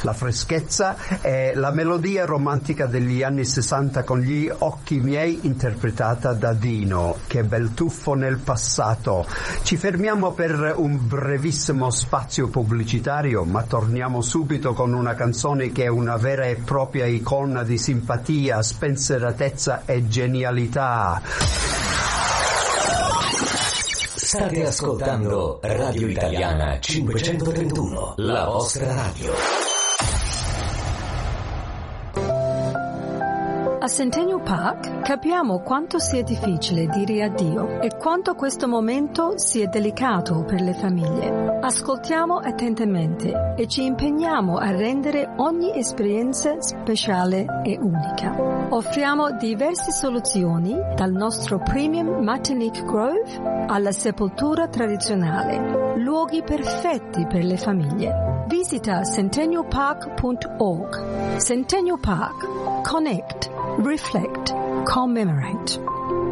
la freschezza e la melodia romantica degli anni 60 con Gli occhi miei, interpretata da Dino. Che bel tuffo nel passato. Ci fermiamo per un brevissimo spazio pubblicitario, ma torniamo subito con una canzone che è una vera e propria icona di simpatia, spensieratezza e genialità. State ascoltando Radio Italiana 531, la vostra radio. A Centennial Park capiamo quanto sia difficile dire addio e quanto questo momento sia delicato per le famiglie. Ascoltiamo attentamente e ci impegniamo a rendere ogni esperienza speciale e unica. Offriamo diverse soluzioni, dal nostro Premium Martinique Grove alla sepoltura tradizionale, luoghi perfetti per le famiglie. Visita centennialpark.org. Centennial Park. Connect. Reflect, commemorate.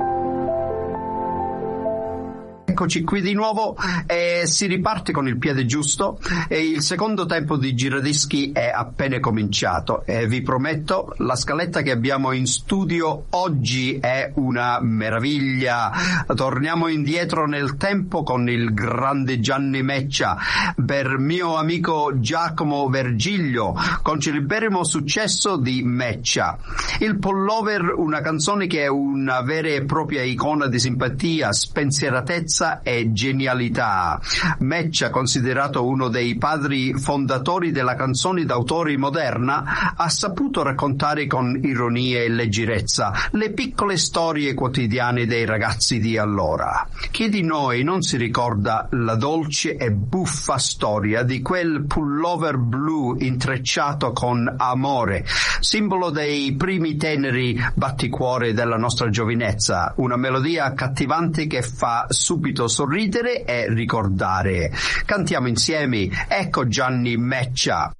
Eccoci qui di nuovo e si riparte con il piede giusto e il secondo tempo di Giradischi è appena cominciato e vi prometto la scaletta che abbiamo in studio oggi è una meraviglia. Torniamo indietro nel tempo con il grande Gianni Meccia, per mio amico Giacomo Vergiglio, con celeberrimo successo di Meccia. Il Pullover, una canzone che è una vera e propria icona di simpatia, spensieratezza e genialità. Meccia, considerato uno dei padri fondatori della canzone d'autore moderna, ha saputo raccontare con ironia e leggerezza le piccole storie quotidiane dei ragazzi di allora. Chi di noi non si ricorda la dolce e buffa storia di quel pullover blu intrecciato con amore, simbolo dei primi teneri batticuore della nostra giovinezza, una melodia accattivante che fa subito sorridere e ricordare. Cantiamo insieme, ecco Gianni Meccia.